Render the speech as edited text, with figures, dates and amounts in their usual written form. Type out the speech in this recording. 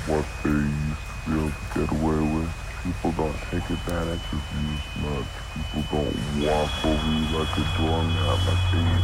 what they used to be able to get away with. People don't take advantage of you as much. People don't walk over you like a doormat like they